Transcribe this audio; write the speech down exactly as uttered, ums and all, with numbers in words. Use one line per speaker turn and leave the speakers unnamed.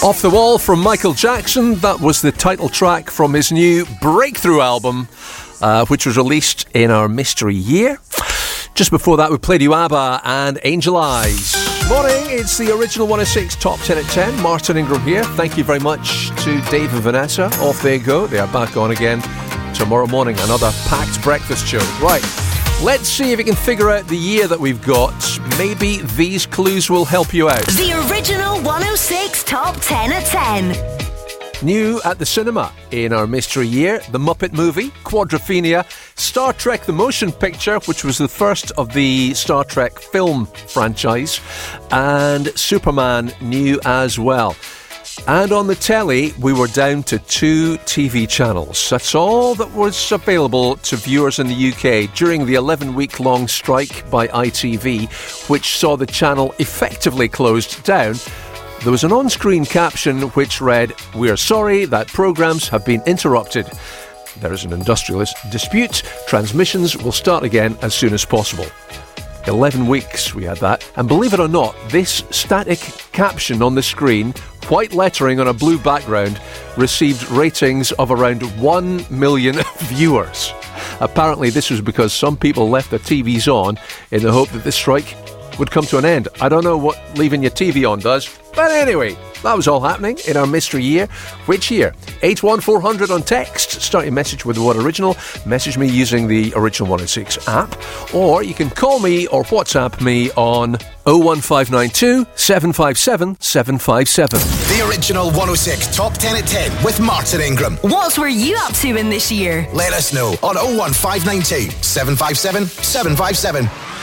Off the Wall from Michael Jackson. That was the title track from his new Breakthrough album, uh, which was released in our mystery year. Just before that, we played you ABBA and Angel Eyes. Morning, it's the original one oh six Top ten at ten. Martin Ingram here. Thank you very much to Dave and Vanessa. Off they go. They are back on again tomorrow morning. Another packed breakfast show. Right, let's see if you can figure out the year that we've got. Maybe these clues will help you out.
The original one oh six Top ten at ten.
New at the cinema in our mystery year, The Muppet Movie, Quadrophenia, Star Trek The Motion Picture, which was the first of the Star Trek film franchise, and Superman new as well. And on the telly, we were down to two T V channels. That's all that was available to viewers in the U K during the eleven-week-long strike by I T V, which saw the channel effectively closed down. There was an on-screen caption which read, "We're sorry that programmes have been interrupted. There is an industrial dispute. Transmissions will start again as soon as possible." eleven weeks we had that. And believe it or not, this static caption on the screen, white lettering on a blue background, received ratings of around one million viewers. Apparently this was because some people left their T Vs on in the hope that the strike would come to an end. I don't know what leaving your T V on does, but anyway, that was all happening in our mystery year. Which year? eight one four hundred on text. Start your message with the word original. Message me using the Original one oh six app, or you can call me or WhatsApp me on oh one five nine two, seven five seven, seven five seven.
The Original one oh six Top ten at ten with Martin Ingram.
What were you up to in this year?
Let us know on oh one five nine two, seven five seven, seven five seven.